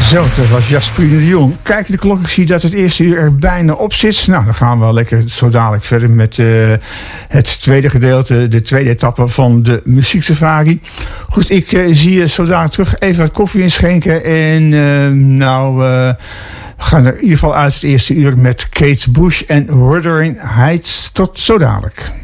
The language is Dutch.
Zo, dat was Jasperine de Jong. Kijk de klok, ik zie dat het eerste uur er bijna op zit. Nou, dan gaan we lekker zo dadelijk verder met het tweede gedeelte, de tweede etappe van de muzieksafari. Goed, ik zie je zo dadelijk terug. Even wat koffie inschenken en we gaan er in ieder geval uit het eerste uur met Kate Bush en Wuthering Heights. Tot zo dadelijk.